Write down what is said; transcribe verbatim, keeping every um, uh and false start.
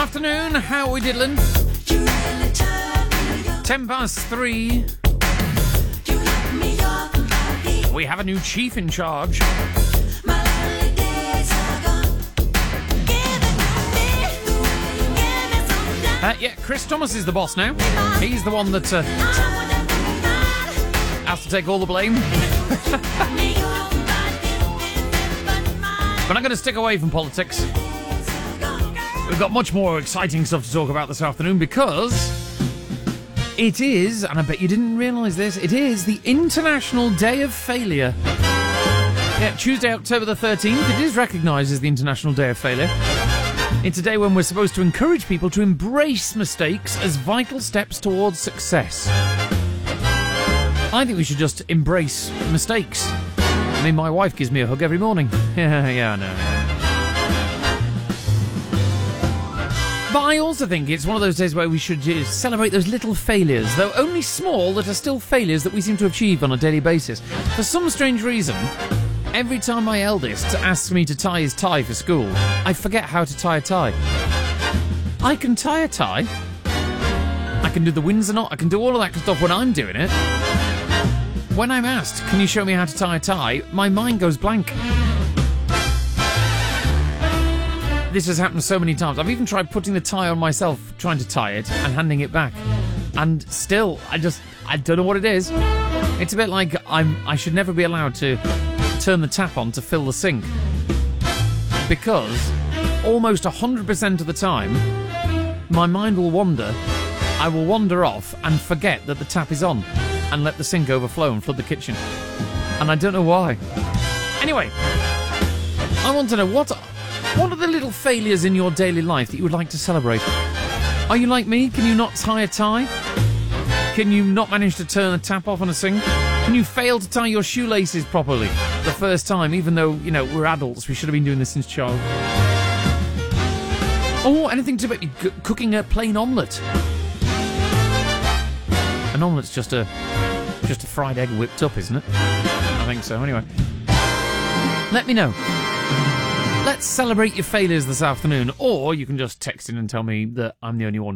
Afternoon, how are we diddling? Ten past three. We have a new chief in charge. Uh, yeah, Chris Thomas is the boss now. He's the one that uh, has to take all the blame. But I'm going to stick away from politics. We've got much more exciting stuff to talk about this afternoon because it is, and I bet you didn't realise this, it is the International Day of Failure. Yeah, Tuesday, October the thirteenth, it is recognised as the International Day of Failure. It's a day when we're supposed to encourage people to embrace mistakes as vital steps towards success. I think we should just embrace mistakes. I mean, my wife gives me a hug every morning. Yeah, yeah, I know. But I also think it's one of those days where we should uh, celebrate those little failures, though only small, that are still failures that we seem to achieve on a daily basis. For some strange reason, every time my eldest asks me to tie his tie for school, I forget how to tie a tie. I can tie a tie. I can do the Windsor knot. I can do all of that stuff when I'm doing it. When I'm asked, can you show me how to tie a tie, my mind goes blank. This has happened so many times. I've even tried putting the tie on myself, trying to tie it, and handing it back. And still, I just, I don't know what it is. It's a bit like I'm, I should never be allowed to turn the tap on to fill the sink. Because almost one hundred percent of the time, my mind will wander. I will wander off and forget that the tap is on and let the sink overflow and flood the kitchen. And I don't know why. Anyway, I want to know, what, what are the little failures in your daily life that you would like to celebrate? Are you like me? Can you not tie a tie? Can you not manage to turn the tap off on a sink? Can you fail to tie your shoelaces properly the first time, even though, you know, we're adults, we should have been doing this since child? Or anything to be c- cooking a plain omelette. An omelette's just a just a fried egg whipped up, isn't it? I think so, anyway. Let me know. Let's celebrate your failures this afternoon, or you can just text in and tell me that I'm the only one